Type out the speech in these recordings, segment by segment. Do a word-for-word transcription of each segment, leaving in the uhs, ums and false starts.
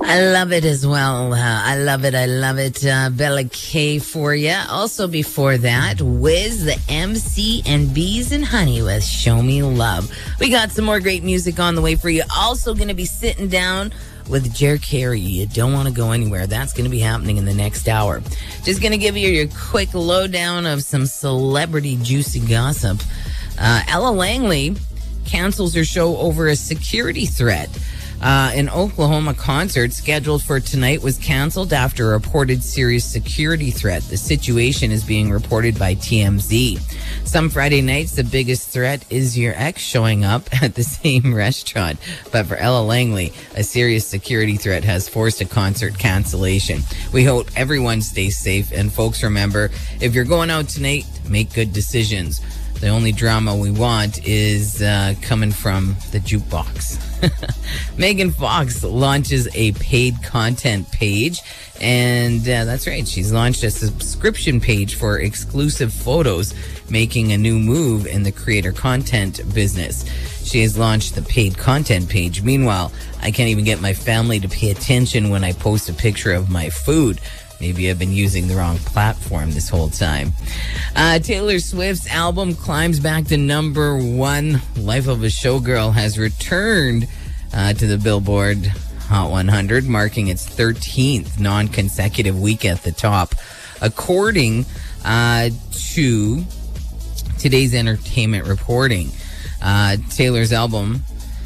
I love it as well. Uh, I love it. I love it. Uh, Bella K for you. Also before that, Wiz, the M C, and Bees and Honey with Show Me Love. We got some more great music on the way for you. Also going to be sitting down with Jer Carey. You don't want to go anywhere. That's going to be happening in the next hour. Just going to give you your quick lowdown of some celebrity juicy gossip. Uh, Ella Langley cancels her show over a security threat. Uh, an Oklahoma concert scheduled for tonight was canceled after a reported serious security threat. The situation is being reported by T M Z. Some Friday nights, the biggest threat is your ex showing up at the same restaurant. But for Ella Langley, a serious security threat has forced a concert cancellation. We hope everyone stays safe. And folks, remember, if you're going out tonight, make good decisions. The only drama we want is uh, coming from the jukebox. Megan Fox launches a paid content page. And uh, that's right. She's launched a subscription page for exclusive photos, making a new move in the creator content business. She has launched the paid content page. Meanwhile, I can't even get my family to pay attention when I post a picture of my food. Maybe I've been using the wrong platform this whole time. Uh, Taylor Swift's album climbs back to number one. Life of a Showgirl has returned uh, to the Billboard Hot one hundred, marking its thirteenth non-consecutive week at the top. According uh, to today's entertainment reporting, uh, Taylor's album,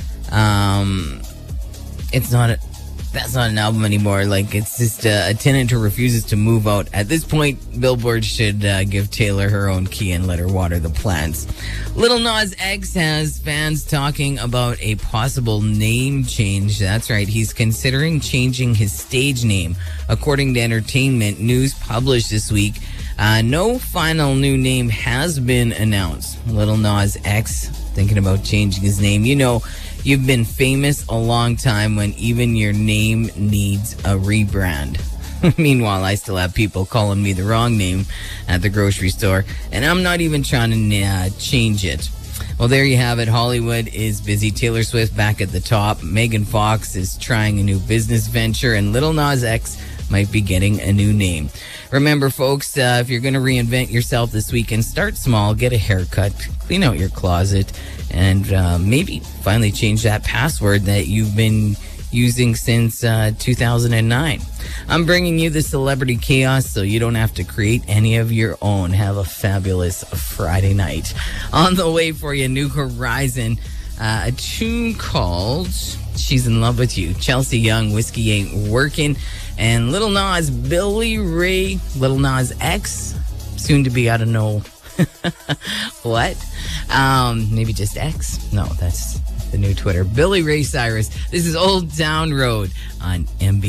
um, it's not a That's not an album anymore. Like, it's just uh, a tenant who refuses to move out. At this point, Billboard should uh, give Taylor her own key and let her water the plants. Lil Nas X has fans talking about a possible name change. That's right. He's considering changing his stage name. According to Entertainment News published this week, uh, no final new name has been announced. Lil Nas X thinking about changing his name. You know, you've been famous a long time when even your name needs a rebrand. Meanwhile, I still have people calling me the wrong name at the grocery store, and I'm not even trying to uh, change it. Well, there you have it. Hollywood is busy. Taylor Swift back at the top. Megan Fox is trying a new business venture, and Lil Nas X might be getting a new name. Remember, folks, uh, if you're going to reinvent yourself this weekend, start small, get a haircut, clean out your closet, and uh, maybe finally change that password that you've been using since uh, two thousand nine. I'm bringing you the celebrity chaos so you don't have to create any of your own. Have a fabulous Friday night. On the way for you, New Horizon, uh, a tune called She's in Love with You. Chelsea Young, Whiskey Ain't Working, and Lil Nas, Billy Ray, Lil Nas X, soon to be, I don't know what, um, maybe just X. No, that's the new Twitter. Billy Ray Cyrus. This is Old Town Road on M B.